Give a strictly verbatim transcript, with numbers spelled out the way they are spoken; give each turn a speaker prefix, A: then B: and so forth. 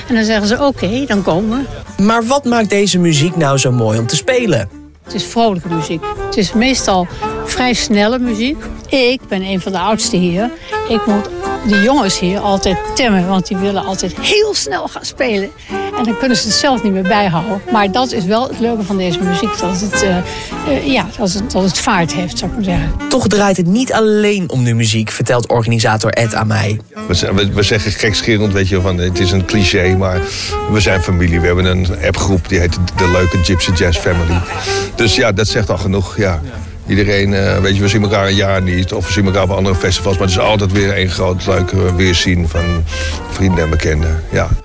A: En dan zeggen ze oké, okay, dan komen we.
B: Maar wat maakt deze muziek nou zo mooi om te spelen?
A: Het is vrolijke muziek. Het is meestal vrij snelle muziek. Ik ben een van de oudsten hier. Ik moet de jongens hier altijd temmen, want die willen altijd heel snel gaan spelen. En dan kunnen ze het zelf niet meer bijhouden. Maar dat is wel het leuke van deze muziek, dat het, uh, uh, ja, dat het, dat het vaart heeft, zou ik maar zeggen.
B: Toch draait het niet alleen om de muziek, vertelt organisator Ed aan mij.
C: We, we, we zeggen gekscherend, weet je, van het is een cliché, maar we zijn familie. We hebben een appgroep, die heet de leuke Gypsy Jazz Family. Dus ja, dat zegt al genoeg, ja. Iedereen, uh, weet je, we zien elkaar een jaar niet. Of we zien elkaar op andere festivals. Maar het is altijd weer een groot leuk weerzien van vrienden en bekenden. Ja.